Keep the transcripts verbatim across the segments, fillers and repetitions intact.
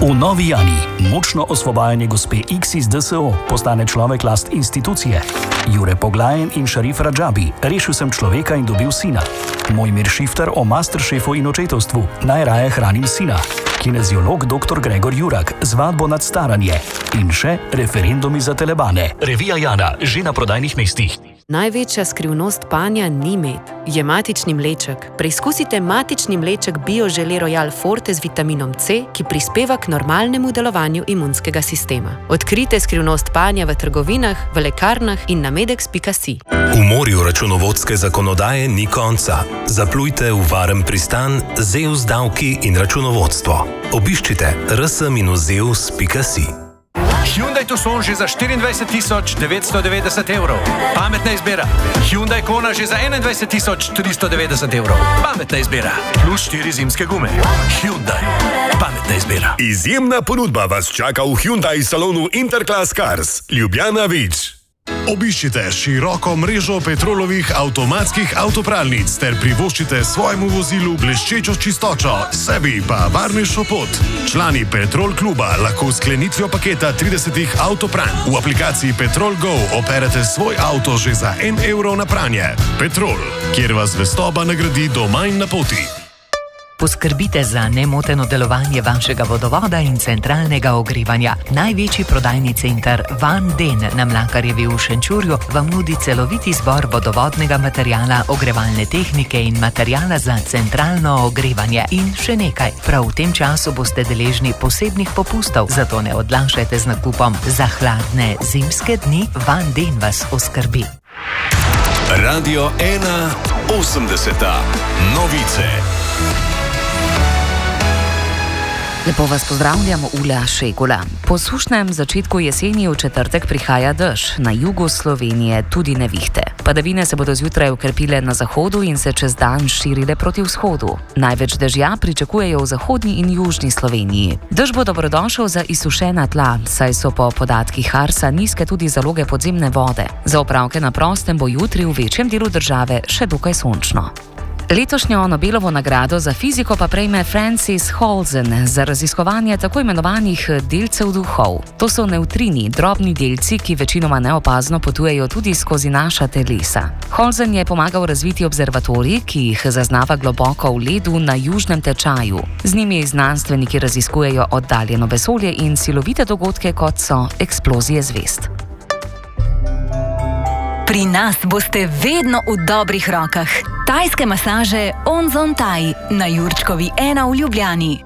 V Novi Jani močno osvobajanje gospe X iz D S O postane človek last institucije. Jure Poglajen in Šarif Radžabi, rešil sem človeka in dobil sina. Mojmir Šifter o masterchefu in očetovstvu, najraje hranim sina. Kineziolog doktor Gregor Jurak, zvadbo nad staranje. In še referendumi za telebane. Revija Jana, že na prodajnih mestih. Največja skrivnost panja ni med, je matični mleček. Preizkusite matični mleček BioGelé Royal Forte z vitaminom C, ki prispeva k normalnemu delovanju imunskega sistema. Odkrite skrivnost panja v trgovinah, v lekarnah in na medex pika si. V morju računovodske zakonodaje ni konca. Zaplujte v varen pristan z E U S davki in računovodstvo. Obiščite r s minus zeus pika si. Hyundai Tucson že za štiriindvajset tisoč devetsto devetdeset evrov. Pametna izbira. Hyundai Kona že za enaindvajset tisoč tristo devetdeset evrov. Pametna izbira. Plus štiri zimske gume. Hyundai. Pametna izbira. Izjemna ponudba vas čaka v Hyundai salonu Interclass Cars. Ljubljana Vič. Obiščite široko mrežo Petrolovih avtomatskih avtopralnic ter privoščite svojemu vozilu bleščečo čistočo, sebi pa varnejšo pot. Člani Petrol kluba lahko s sklenitvijo paketa tridesetih avtopranj v aplikaciji Petrol Go operete svoj avto že za en evro na pranje. Petrol, kjer vas zvestoba nagradi doma in na poti. Poskrbite za nemoteno delovanje vašega vodovoda in centralnega ogrevanja. Največji prodajni center Van Den na Mlakarjevi v Šenčurju vam nudi celoviti izbor vodovodnega materijala, ogrevalne tehnike in materijala za centralno ogrevanje. In še nekaj, prav v tem času boste deležni posebnih popustov, zato ne odlašajte z nakupom. Za hladne zimske dni Van Den vas oskrbi. Radio ena osemdeseta. Novice. Lepo vas pozdravljam, Ula Šegula. Po sušnem začetku jeseni v četrtek prihaja dež, na jugu Slovenije tudi nevihte. Padavine se bodo zjutraj ukrepile na zahodu in se čez dan širile proti vzhodu. Največ dežja pričakujejo v zahodni in južni Sloveniji. Dež bo dobrodošel za izsušena tla, saj so po podatkih Arsa nizke tudi zaloge podzemne vode. Za opravke na prostem bo jutri v večjem delu države še dokaj sončno. Letošnjo Nobelovo nagrado za fiziko pa prejme Francis Halzen za raziskovanje tako imenovanih delcev duhov. To so nevtrini, drobni delci, ki večinoma neopazno potujejo tudi skozi naša telesa. Halzen je pomagal razviti observatorij, ki jih zaznava globoko v ledu na južnem tečaju. Z njimi znanstveniki raziskujejo oddaljeno vesolje in silovite dogodke, kot so eksplozije zvezd. Pri nas boste vedno v dobrih rokah. Tajske masaže Onzon Thai na Jurčkovi ena v Ljubljani.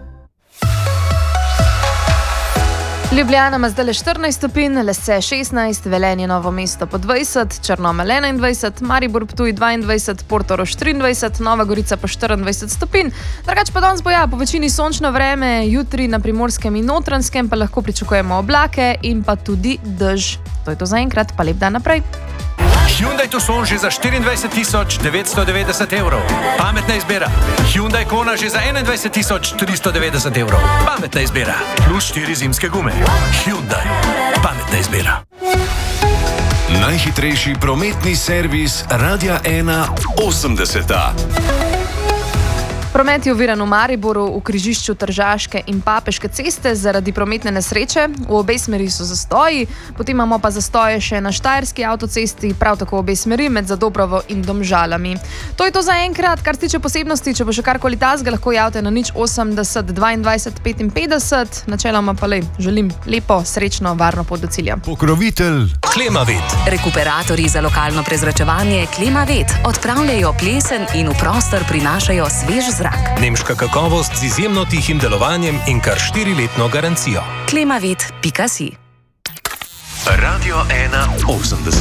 Ljubljana ima zdaj le štirinajst stopinj, Lese šestnajst, Velenje Novo mesto po dvajset, Črnomelj enaindvajset, Maribor Ptuj dvaindvajset, Portorož triindvajset, Nova Gorica po štiriindvajset stopinj. Drugače pa danes bo ja, po večini sončno vreme, jutri na Primorskem in Notranjskem pa lahko pričakujemo oblake in pa tudi dež. To je to zaenkrat, pa lep dan naprej. Hyundai Tucson že za štiriindvajset tisoč devetsto devetdeset evrov. Pametna izbira. Hyundai Kona že za enaindvajset tisoč tristo devetdeset evrov. Pametna izbira. Plus štiri zimske gume. Hyundai. Pametna izbira. Najhitrejši prometni servis Radia ena osemdeseta. Promet je oviran v Mariboru, v križišču Tržaške in Papeške ceste zaradi prometne nesreče. V obe smeri so zastoji, potem imamo pa zastoje še na Štajerski avtocesti, prav tako obe smeri med Zadobrovo in Domžalami. To je to za enkrat, kar se tiče posebnosti. Če bo še karkoli tasga, lahko javite na nič osemdeset dvaindvajset petinpetdeset. Načeloma pa le želim lepo, srečno, varno pot do cilja. Pokrovitelj Klimavet. Rekuperatorji za lokalno prezračevanje Klimavet odpravljajo plesen in v prostor prinašajo svež zrak. Nemška kakovost z izjemno tihim delovanjem in kar štiriletno garancijo. klimavet pika si. Radio ena osemdeset.